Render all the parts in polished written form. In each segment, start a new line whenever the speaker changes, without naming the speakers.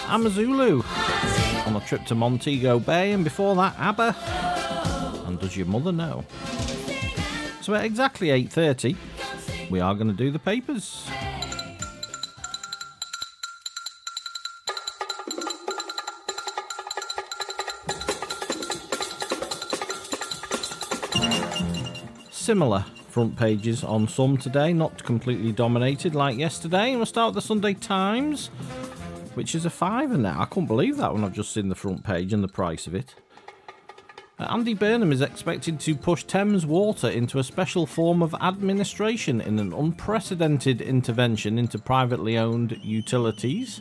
Amazulu on a trip to Montego Bay, and before that, ABBA and Does Your Mother Know? So at exactly 8:30, we are going to do the papers. Similar front pages on some today, not completely dominated like yesterday. And we'll start with the Sunday Times, which is a £5 now. I couldn't believe that when I've just seen the front page and the price of it. Andy Burnham is expected to push Thames Water into a special form of administration in an unprecedented intervention into privately owned utilities.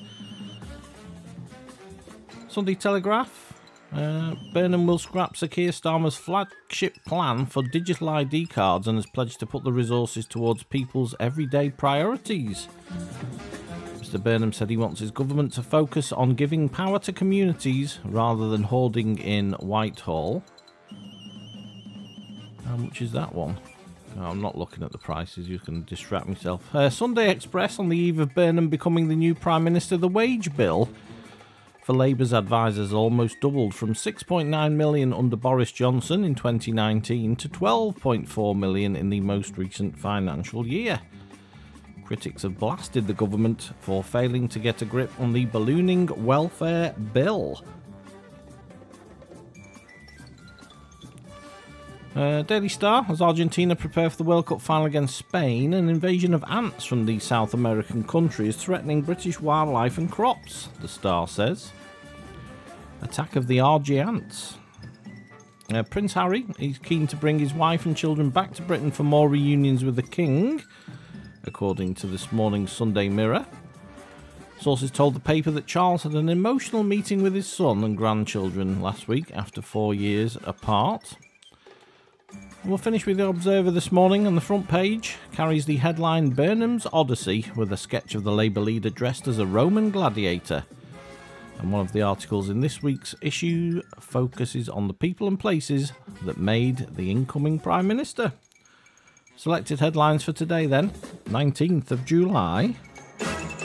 Sunday Telegraph. Burnham will scrap Sir Keir Starmer's flagship plan for digital ID cards and has pledged to put the resources towards people's everyday priorities. Mr Burnham said he wants his government to focus on giving power to communities rather than hoarding in Whitehall. How much is that one? Oh, I'm not looking at the prices, you can distract myself. Sunday Express, on the eve of Burnham becoming the new Prime Minister, the wage bill for Labour's advisers almost doubled from 6.9 million under Boris Johnson in 2019 to 12.4 million in the most recent financial year. Critics have blasted the government for failing to get a grip on the ballooning welfare bill. Daily Star, as Argentina prepare for the World Cup final against Spain, an invasion of ants from the South American country is threatening British wildlife and crops, the Star says. Attack of the RG ants. Prince Harry is keen to bring his wife and children back to Britain for more reunions with the King, according to this morning's Sunday Mirror. Sources told the paper that Charles had an emotional meeting with his son and grandchildren last week after 4 years apart. We'll finish with the Observer this morning, and the front page carries the headline Burnham's Odyssey with a sketch of the Labour leader dressed as a Roman gladiator. And one of the articles in this week's issue focuses on the people and places that made the incoming Prime Minister. Selected headlines for today then, 19th of July.